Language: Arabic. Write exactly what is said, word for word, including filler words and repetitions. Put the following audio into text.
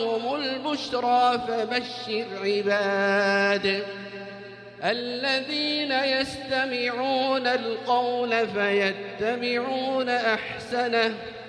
لهم البشرى فبشر عباد الذين يستمعون القول فيتبعون أحسنه